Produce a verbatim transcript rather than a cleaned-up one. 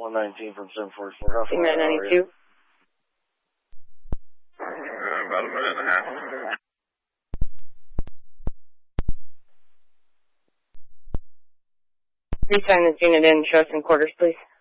one nineteen from seven forty-four. How far nine ninety-two. Uh, about a minute and a half. Resign this unit in, show us in quarters, please.